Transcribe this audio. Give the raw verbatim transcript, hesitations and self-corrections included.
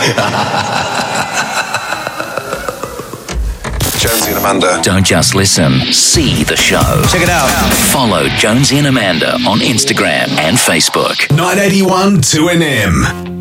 Jonesy and Amanda. Don't just listen, see the show. Check it out. Follow Jonesy and Amanda on Instagram and Facebook. nine eighty-one two N M.